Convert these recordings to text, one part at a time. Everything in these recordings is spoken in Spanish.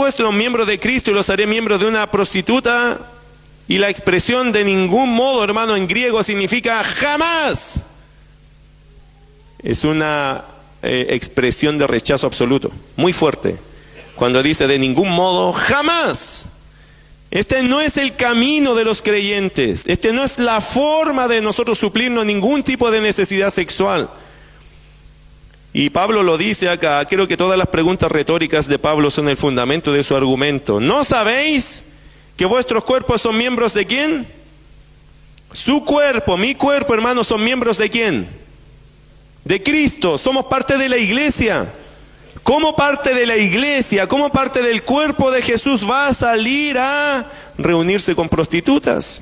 vuestros miembros de Cristo y los haré miembros de una prostituta. Y la expresión de ningún modo, hermano, en griego significa jamás. Es una expresión de rechazo absoluto, muy fuerte. Cuando dice de ningún modo, jamás. Este no es el camino de los creyentes. Este no es la forma de nosotros suplirnos ningún tipo de necesidad sexual. Y Pablo lo dice acá. Creo que todas las preguntas retóricas de Pablo son el fundamento de su argumento. ¿No sabéis que vuestros cuerpos son miembros de quién? Su cuerpo, mi cuerpo, hermano, son miembros de quién? De Cristo. Somos parte de la iglesia. ¿Cómo parte de la iglesia, como parte del cuerpo de Jesús va a salir a reunirse con prostitutas?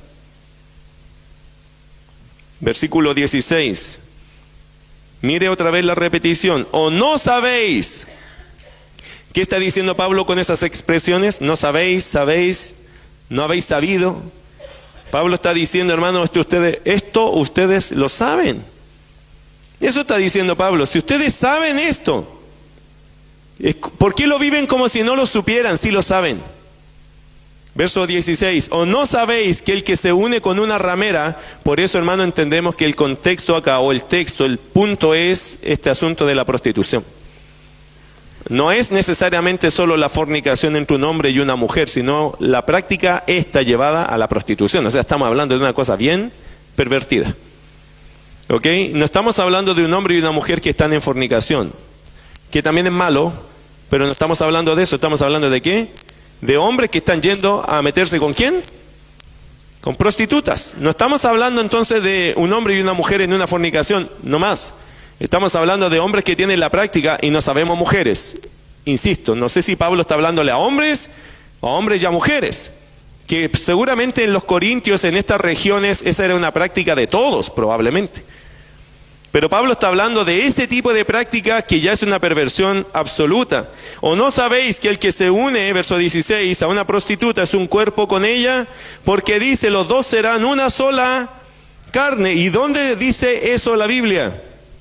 Versículo 16. Mire otra vez la repetición. ¿O no sabéis? ¿Qué está diciendo Pablo con esas expresiones? No sabéis, sabéis, no habéis sabido. Pablo está diciendo, hermano, esto ustedes lo saben. Eso está diciendo Pablo. Si ustedes saben esto, ¿por qué lo viven como si no lo supieran, si lo saben? Verso 16. ¿O no sabéis que el que se une con una ramera? Por eso, hermano, entendemos que el contexto acá, o el texto, el punto es este asunto de la prostitución. No es necesariamente solo la fornicación entre un hombre y una mujer, sino la práctica está llevada a la prostitución. O sea, estamos hablando de una cosa bien pervertida. ¿Ok? No estamos hablando de un hombre y una mujer que están en fornicación, que también es malo, pero no estamos hablando de eso. Estamos hablando de ¿qué? De hombres que están yendo a meterse ¿con quién? Con prostitutas. No estamos hablando entonces de un hombre y una mujer en una fornicación, no más. Estamos hablando de hombres que tienen la práctica y no sabemos mujeres. Insisto, no sé si Pablo está hablándole a hombres y a mujeres. Que seguramente en los Corintios, en estas regiones, esa era una práctica de todos, probablemente. Pero Pablo está hablando de ese tipo de práctica que ya es una perversión absoluta. ¿O no sabéis que el que se une, verso 16, a una prostituta es un cuerpo con ella? Porque dice, los dos serán una sola carne. ¿Y dónde dice eso la Biblia?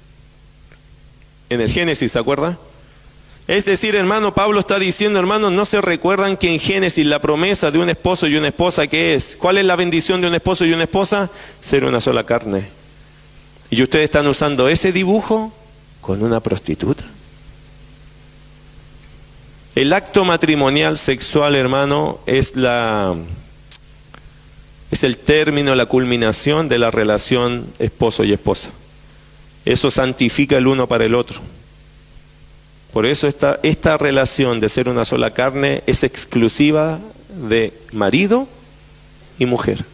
En el Génesis, ¿se acuerda? Es decir, hermano, Pablo está diciendo, hermanos, ¿no se recuerdan que en Génesis la promesa de un esposo y una esposa qué es? ¿Cuál es la bendición de un esposo y una esposa? Ser una sola carne. ¿Y ustedes están usando ese dibujo con una prostituta? El acto matrimonial sexual, hermano, es el término, la culminación de la relación esposo y esposa. Eso santifica el uno para el otro. Por eso esta relación de ser una sola carne es exclusiva de marido y mujer.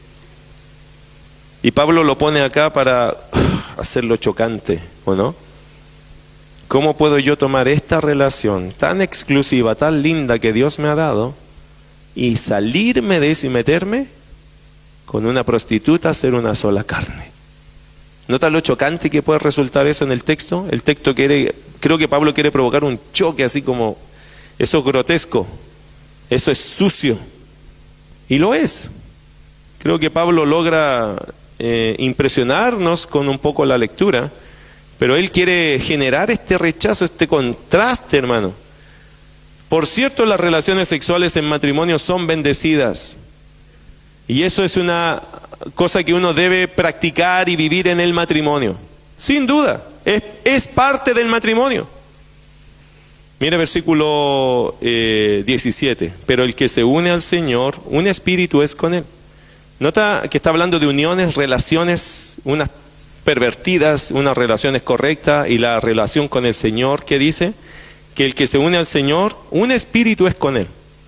Y Pablo lo pone acá para hacerlo chocante, ¿o no? ¿Cómo puedo yo tomar esta relación tan exclusiva, tan linda que Dios me ha dado y salirme de eso y meterme con una prostituta a ser una sola carne? ¿Nota lo chocante que puede resultar eso en el texto? El texto creo que Pablo quiere provocar un choque así como, eso es grotesco, eso es sucio. Y lo es. Creo que Pablo logra impresionarnos con un poco la lectura, pero él quiere generar este rechazo, este contraste, hermano. Por cierto, las relaciones sexuales en matrimonio son bendecidas. Y eso es una cosa que uno debe practicar y vivir en el matrimonio. Sin duda, es parte del matrimonio. Mira versículo 17. Pero el que se une al Señor, un espíritu es con Él. Nota que está hablando de uniones, relaciones, unas pervertidas, unas relaciones correctas, y la relación con el Señor, que dice que el que se une al Señor, un espíritu es con Él.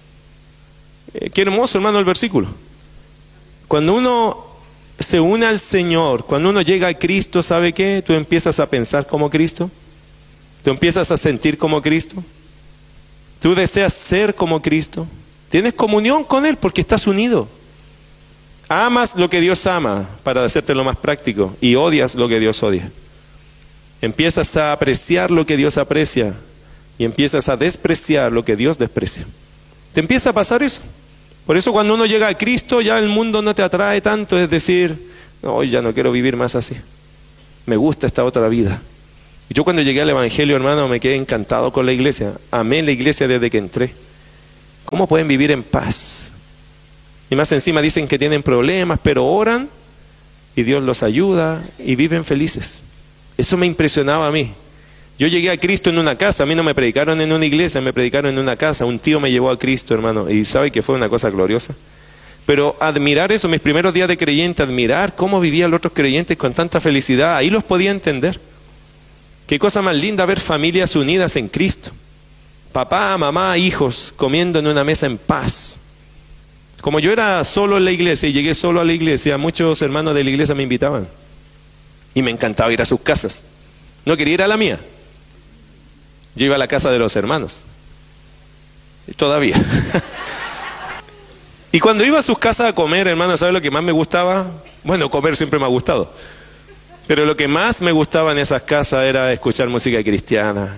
Qué hermoso, hermano, el versículo. Cuando uno se une al Señor, cuando uno llega a Cristo, ¿sabe qué? Tú empiezas a pensar como Cristo, tú empiezas a sentir como Cristo, tú deseas ser como Cristo, tienes comunión con Él porque estás unido. Amas lo que Dios ama, para hacerte lo más práctico, y odias lo que Dios odia. Empiezas a apreciar lo que Dios aprecia y empiezas a despreciar lo que Dios desprecia. Te empieza a pasar eso. Por eso cuando uno llega a Cristo, ya el mundo no te atrae tanto, es decir, no, ya no quiero vivir más así. Me gusta esta otra vida. Y yo cuando llegué al Evangelio, hermano, me quedé encantado con la iglesia. Amé la iglesia desde que entré. ¿Cómo pueden vivir en paz? Y más encima dicen que tienen problemas, pero oran y Dios los ayuda y viven felices. Eso me impresionaba a mí. Yo llegué a Cristo en una casa, a mí no me predicaron en una iglesia, me predicaron en una casa. Un tío me llevó a Cristo, hermano, y sabe que fue una cosa gloriosa. Pero admirar eso, mis primeros días de creyente, admirar cómo vivían los otros creyentes con tanta felicidad, ahí los podía entender. Qué cosa más linda ver familias unidas en Cristo. Papá, mamá, hijos, comiendo en una mesa en paz. Como yo era solo en la iglesia y llegué solo a la iglesia, muchos hermanos de la iglesia me invitaban. Y me encantaba ir a sus casas. No quería ir a la mía. Yo iba a la casa de los hermanos. Todavía. Y cuando iba a sus casas a comer, hermano, ¿sabe lo que más me gustaba? Bueno, comer siempre me ha gustado. Pero lo que más me gustaba en esas casas era escuchar música cristiana.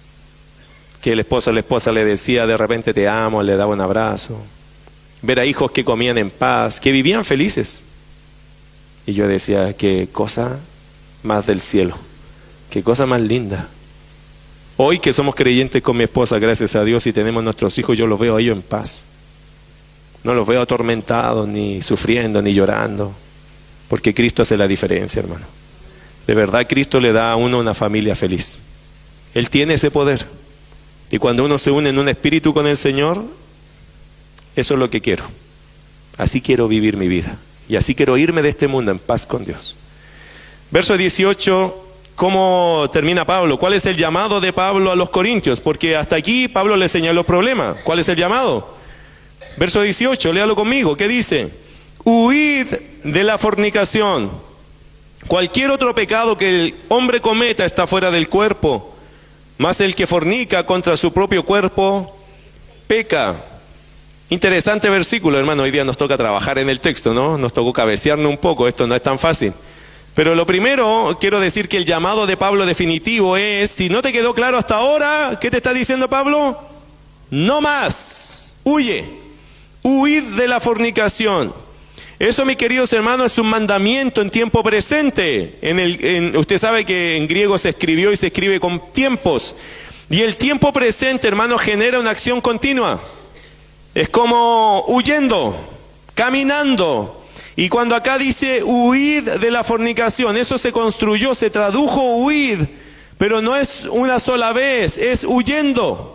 Que el esposo o la esposa le decía de repente te amo, le daba un abrazo. Ver a hijos que comían en paz, que vivían felices. Y yo decía, qué cosa más del cielo, qué cosa más linda. Hoy que somos creyentes con mi esposa, gracias a Dios, y tenemos nuestros hijos, yo los veo a ellos en paz. No los veo atormentados, ni sufriendo, ni llorando. Porque Cristo hace la diferencia, hermano. De verdad, Cristo le da a uno una familia feliz. Él tiene ese poder. Y cuando uno se une en un espíritu con el Señor, eso es lo que quiero. Así quiero vivir mi vida. Y así quiero irme de este mundo en paz con Dios. Verso 18, ¿cómo termina Pablo? ¿Cuál es el llamado de Pablo a los corintios? Porque hasta aquí Pablo le señaló los problemas. ¿Cuál es el llamado? Verso 18, léalo conmigo. ¿Qué dice? Huid de la fornicación. Cualquier otro pecado que el hombre cometa está fuera del cuerpo, mas el que fornica contra su propio cuerpo peca. Interesante versículo, hermano. Hoy día nos toca trabajar en el texto, ¿no? Nos tocó cabecearnos un poco, esto no es tan fácil. Pero lo primero, quiero decir que el llamado de Pablo definitivo es, si no te quedó claro hasta ahora, ¿qué te está diciendo Pablo? No más, huye, huid de la fornicación. Eso, mis queridos hermanos, es un mandamiento en tiempo presente. Usted sabe que en griego se escribió y se escribe con tiempos. Y el tiempo presente, hermano, genera una acción continua. Es como huyendo, caminando. Y cuando acá dice huid de la fornicación, eso se construyó, se tradujo huid, pero no es una sola vez, es huyendo.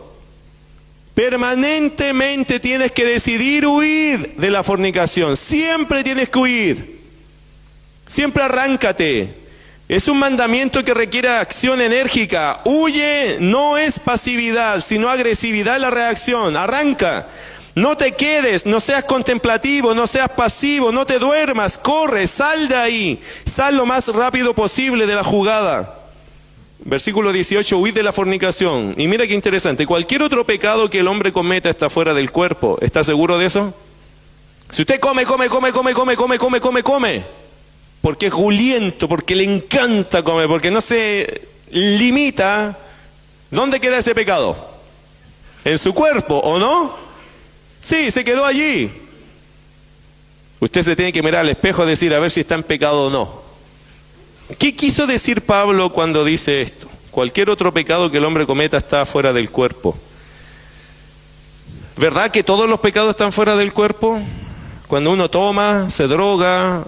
Permanentemente tienes que decidir huir de la fornicación. Siempre tienes que huir. Siempre arráncate. Es un mandamiento que requiere acción enérgica. Huye, no es pasividad, sino agresividad en la reacción. Arranca. No te quedes, no seas contemplativo, no seas pasivo, no te duermas, corre, sal de ahí. Sal lo más rápido posible de la jugada. Versículo 18, huid de la fornicación. Y mira qué interesante, cualquier otro pecado que el hombre cometa está fuera del cuerpo. ¿Está seguro de eso? Si usted come, porque es juliento, porque le encanta comer, porque no se limita, ¿dónde queda ese pecado? ¿En su cuerpo o no? Sí, se quedó allí. Usted se tiene que mirar al espejo y decir a ver si está en pecado o no. ¿Qué quiso decir Pablo cuando dice esto? Cualquier otro pecado que el hombre cometa está fuera del cuerpo. ¿Verdad que todos los pecados están fuera del cuerpo? Cuando uno toma, se droga,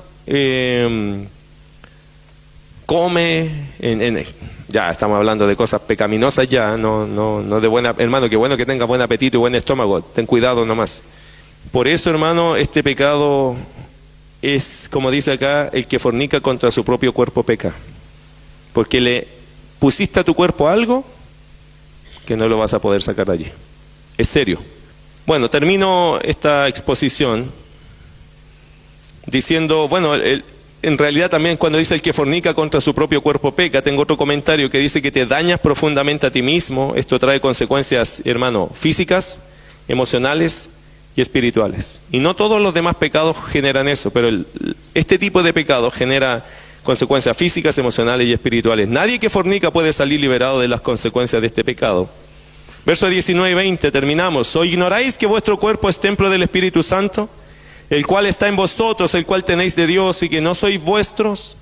come, ya estamos hablando de cosas pecaminosas ya, no de buena, hermano, que bueno que tenga buen apetito y buen estómago, ten cuidado nomás. Por eso, hermano, este pecado es, como dice acá, el que fornica contra su propio cuerpo peca. Porque le pusiste a tu cuerpo algo que no lo vas a poder sacar de allí. Es serio. Bueno, termino esta exposición diciendo, bueno, en realidad también cuando dice el que fornica contra su propio cuerpo peca, tengo otro comentario que dice que te dañas profundamente a ti mismo. Esto trae consecuencias, hermano, físicas, emocionales y espirituales. Y no todos los demás pecados generan eso, pero este tipo de pecado genera consecuencias físicas, emocionales y espirituales. Nadie que fornica puede salir liberado de las consecuencias de este pecado. Versos 19 y 20, terminamos. ¿O ignoráis que vuestro cuerpo es templo del Espíritu Santo, el cual está en vosotros, el cual tenéis de Dios, y que no sois vuestros?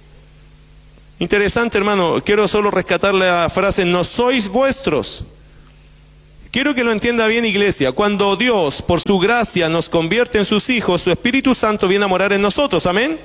Interesante, hermano. Quiero solo rescatar la frase, no sois vuestros. Quiero que lo entienda bien, iglesia. Cuando Dios, por su gracia, nos convierte en sus hijos, su Espíritu Santo viene a morar en nosotros. Amén.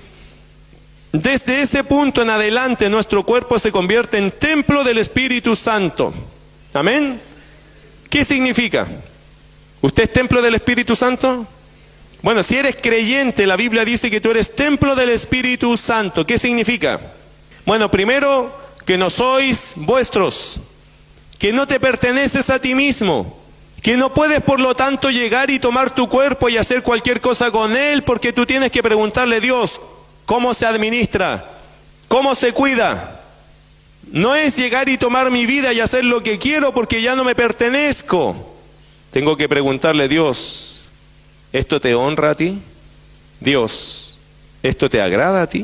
Desde ese punto en adelante, nuestro cuerpo se convierte en templo del Espíritu Santo. Amén. ¿Qué significa? ¿Usted es templo del Espíritu Santo? Bueno, si eres creyente, la Biblia dice que tú eres templo del Espíritu Santo. ¿Qué significa? Bueno, primero, que no sois vuestros, que no te perteneces a ti mismo, que no puedes por lo tanto llegar y tomar tu cuerpo y hacer cualquier cosa con él, porque tú tienes que preguntarle a Dios cómo se administra, cómo se cuida. No es llegar y tomar mi vida y hacer lo que quiero porque ya no me pertenezco. Tengo que preguntarle a Dios, ¿esto te honra a ti? Dios, ¿esto te agrada a ti?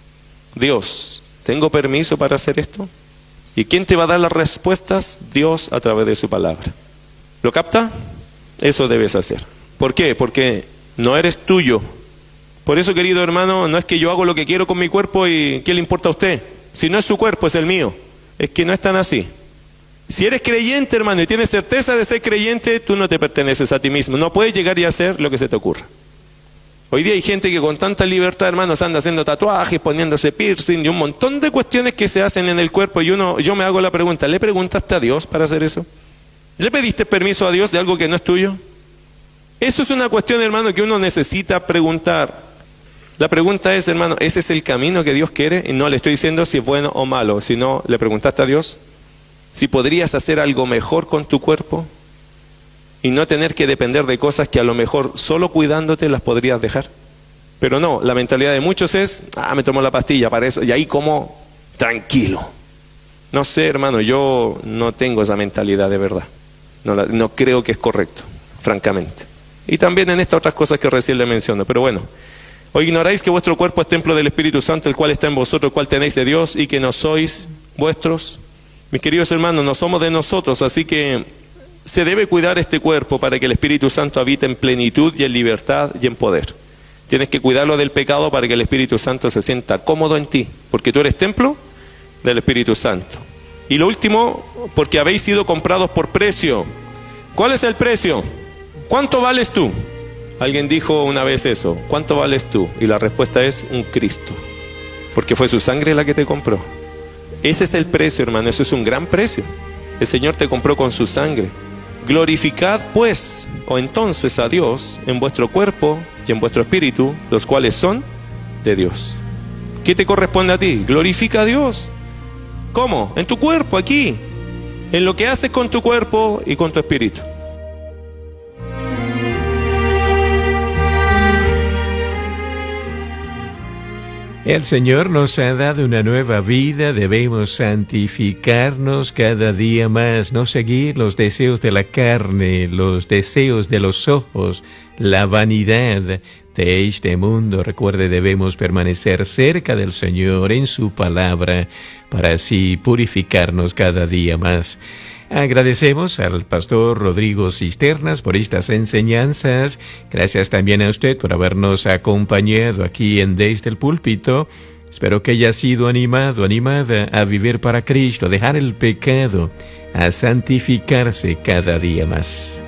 Dios, ¿tengo permiso para hacer esto? ¿Y quién te va a dar las respuestas? Dios a través de su palabra. ¿Lo capta? Eso debes hacer. ¿Por qué? Porque no eres tuyo. Por eso, querido hermano, no es que yo hago lo que quiero con mi cuerpo y ¿qué le importa a usted? Si no es su cuerpo, es el mío. Es que no es tan así. Si eres creyente, hermano, y tienes certeza de ser creyente, tú no te perteneces a ti mismo. No puedes llegar y hacer lo que se te ocurra. Hoy día hay gente que con tanta libertad, hermanos, anda haciendo tatuajes, poniéndose piercing y un montón de cuestiones que se hacen en el cuerpo. Y yo me hago la pregunta, ¿le preguntaste a Dios para hacer eso? ¿Le pediste permiso a Dios de algo que no es tuyo? Eso es una cuestión, hermano, que uno necesita preguntar. La pregunta es, hermano, ¿ese es el camino que Dios quiere? Y no le estoy diciendo si es bueno o malo, sino le preguntaste a Dios si podrías hacer algo mejor con tu cuerpo y no tener que depender de cosas que a lo mejor solo cuidándote las podrías dejar. Pero no, la mentalidad de muchos es, me tomo la pastilla para eso y ahí como tranquilo. No sé, hermano, yo no tengo esa mentalidad de verdad. No creo que es correcto, francamente. Y también en estas otras cosas que recién le menciono, pero bueno. ¿O ignoráis que vuestro cuerpo es templo del Espíritu Santo, el cual está en vosotros, el cual tenéis de Dios, y que no sois vuestros? Mis queridos hermanos, no somos de nosotros, así que se debe cuidar este cuerpo para que el Espíritu Santo habite en plenitud y en libertad y en poder. Tienes que cuidarlo del pecado para que el Espíritu Santo se sienta cómodo en ti, porque tú eres templo del Espíritu Santo. Y lo último, porque habéis sido comprados por precio. ¿Cuál es el precio? ¿Cuánto vales tú? Alguien dijo una vez eso, ¿cuánto vales tú? Y la respuesta es un Cristo, porque fue su sangre la que te compró. Ese es el precio, hermano, eso es un gran precio. El Señor te compró con su sangre. Glorificad pues, o entonces a Dios, en vuestro cuerpo y en vuestro espíritu, los cuales son de Dios. ¿Qué te corresponde a ti? Glorifica a Dios. ¿Cómo? En tu cuerpo, aquí. En lo que haces con tu cuerpo y con tu espíritu. El Señor nos ha dado una nueva vida, debemos santificarnos cada día más, no seguir los deseos de la carne, los deseos de los ojos, la vanidad de este mundo. Recuerde, debemos permanecer cerca del Señor en su palabra para así purificarnos cada día más. Agradecemos al pastor Rodrigo Cisternas por estas enseñanzas. Gracias también a usted por habernos acompañado aquí en Desde el Púlpito. Espero que haya sido animado, animada a vivir para Cristo, a dejar el pecado, a santificarse cada día más.